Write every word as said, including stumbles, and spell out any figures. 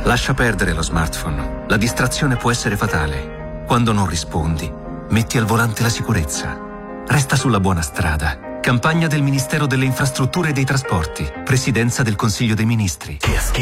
Lascia perdere lo smartphone. La distrazione può essere fatale. Quando non rispondi, metti al volante la sicurezza. Resta sulla buona strada. Campagna del Ministero delle Infrastrutture e dei Trasporti. Presidenza del Consiglio dei Ministri. T S K